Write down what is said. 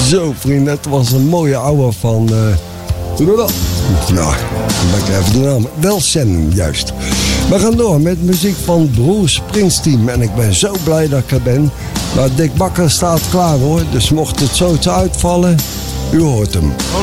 Zo vrienden, het was een mooie ouwe van... Nou, dan ben ik even de naam. Wel Shannon, juist. We gaan door met muziek van Bruce Springsteen. En ik ben zo blij dat ik er ben. Maar Dick Bakker staat klaar hoor. Dus mocht het zoiets uitvallen, u hoort hem.